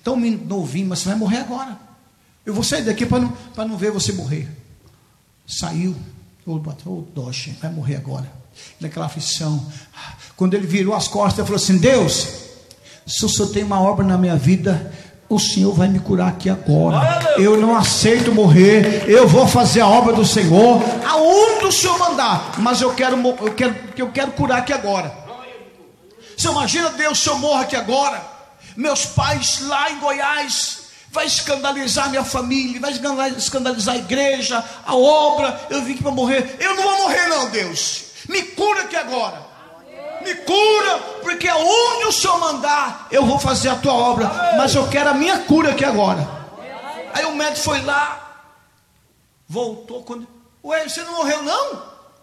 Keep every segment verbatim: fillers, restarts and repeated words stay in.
tão novinho, mas você vai morrer agora. Eu vou sair daqui para não, para não ver você morrer. Saiu, ô oh, Doche, vai morrer agora. Naquela aflição. Quando ele virou as costas, ele falou assim: Deus, se o Senhor tem uma obra na minha vida, o Senhor vai me curar aqui agora. Eu não aceito morrer. Eu vou fazer a obra do Senhor aonde o Senhor mandar. Mas eu quero, eu quero, eu quero curar aqui agora. Você imagina, Deus, se eu morro aqui agora, meus pais lá em Goiás vai escandalizar minha família, vai escandalizar a igreja, a obra. Eu vim aqui para morrer. Eu não vou morrer não, Deus. Me cura aqui agora. Me cura, porque aonde o Senhor mandar, eu vou fazer a tua obra. Mas eu quero a minha cura aqui agora. Aí o médico foi lá, voltou. Quando... Ué, você não morreu não?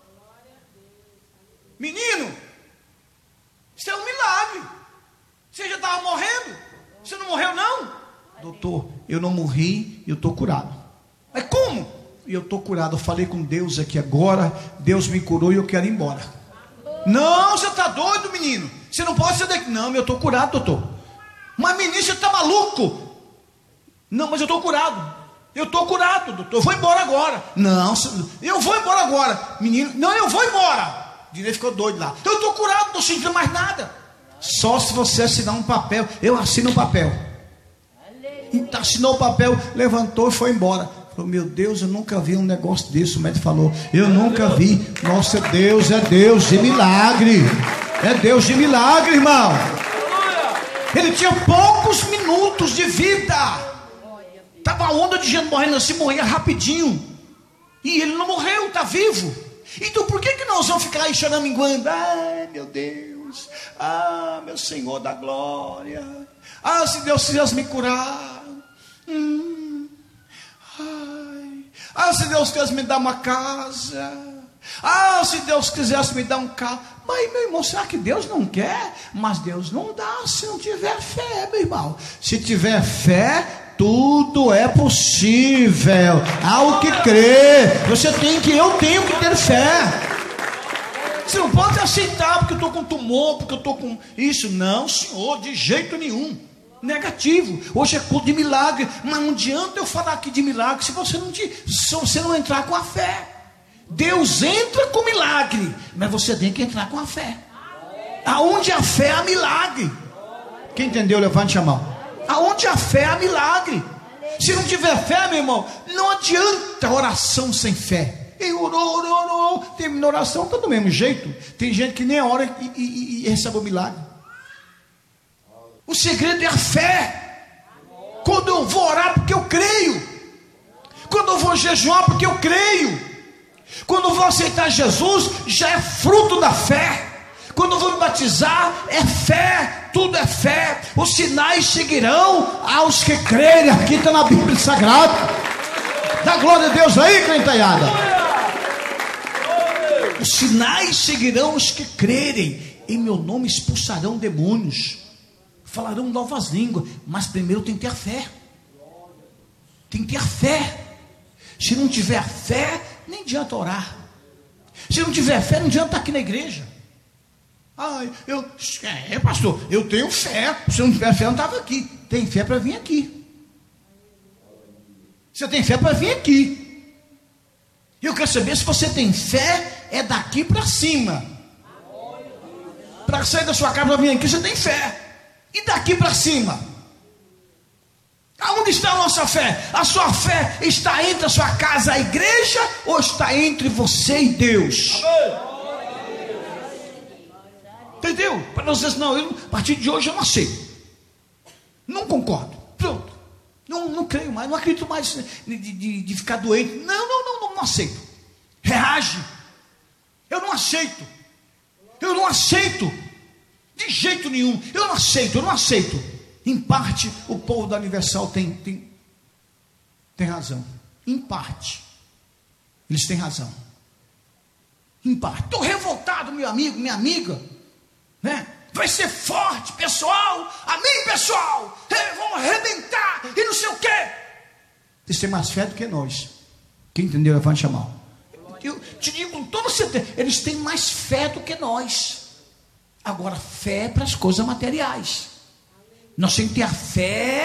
Menino, isso é um milagre. Você já estava morrendo? Você não morreu não? Doutor, eu não morri, eu estou curado. Mas como? Eu estou curado. Eu falei com Deus aqui agora, Deus me curou e eu quero ir embora. Não, você está doido, menino. Você não pode ser daqui. Não, eu estou curado, doutor. Mas menino, você está maluco? Não, mas eu estou curado. Eu estou curado, doutor. Eu vou embora agora. Não, eu vou embora agora. Menino, não, eu vou embora. O direito ficou doido lá. Eu estou curado, não estou sentindo mais nada. Só se você assinar um papel. Eu assino um papel. Então, assinou o papel, levantou e foi embora. Falou: meu Deus, eu nunca vi um negócio desse. O médico falou: eu nunca vi. Nossa, Deus é Deus de milagre. É Deus de milagre, irmão. Ele tinha poucos minutos de vida. Estava a onda de gente morrendo assim, morria rapidinho. E ele não morreu, está vivo. Então por que, que nós vamos ficar aí choraminguando? Ai, meu Deus. Ah, meu Senhor da glória. Ah, se Deus quisesse me curar. Hum. Ai. Ah, se Deus quisesse me dar uma casa. Ah, se Deus quisesse me dar um carro. Mas, meu irmão, será que Deus não quer? Mas Deus não dá se não tiver fé, meu irmão. Se tiver fé, tudo é possível. Ao que crer. Você tem que, eu tenho que ter fé. Você não pode aceitar porque eu estou com tumor, porque eu estou com isso. Não, senhor, de jeito nenhum. Negativo. Hoje é culto de milagre. Mas não adianta eu falar aqui de milagre se você não, te, se você não entrar com a fé. Deus entra com milagre, mas você tem que entrar com a fé. Aonde a fé há milagre. Quem entendeu, levante a mão. Aonde a fé há milagre. Se não tiver fé, meu irmão, não adianta oração sem fé. E orou, orou, orou, terminou a oração, está do mesmo jeito. Tem gente que nem ora e, e, e recebe o milagre. O segredo é a fé. Quando eu vou orar, porque eu creio. Quando eu vou jejuar, porque eu creio. Quando eu vou aceitar Jesus, já é fruto da fé. Quando eu vou me batizar, é fé, tudo é fé. Os sinais seguirão aos que crerem. Aqui está na Bíblia Sagrada. Dá glória a Deus aí, crentaiada. Os sinais seguirão os que crerem. Em meu nome expulsarão demônios, falarão novas línguas. Mas primeiro tem que ter a fé. Tem que ter a fé. Se não tiver fé, nem adianta orar. Se não tiver fé, não adianta estar aqui na igreja. Ai, eu, é pastor, eu tenho fé. Se não tiver fé, eu não estava aqui. Tem fé para vir aqui. Você tem fé para vir aqui. Eu quero saber se você tem fé, é daqui para cima. Para sair da sua casa para vir aqui, você tem fé. E daqui para cima? Aonde está a nossa fé? A sua fé está entre a sua casa, a igreja, ou está entre você e Deus? Entendeu? Para nós dizer, não, eu, a partir de hoje eu não aceito. Não concordo. Pronto. Não, não creio mais, não acredito mais de, de, de ficar doente. Não, não, não, não, não aceito. Reage. Eu não aceito. Eu não aceito. De jeito nenhum. Eu não aceito, eu não aceito. Em parte, o povo da Universal tem, tem, tem razão. Em parte. Eles têm razão. Em parte. Estou revoltado, meu amigo, minha amiga. Né? Vai ser forte, pessoal. Amém, pessoal. É, vamos arrebentar e não sei o quê. Eles têm mais fé do que nós. Quem entendeu, levante a mão. Eu te digo com toda certeza, eles têm mais fé do que nós. Agora, fé para as coisas materiais. Nós temos que ter a fé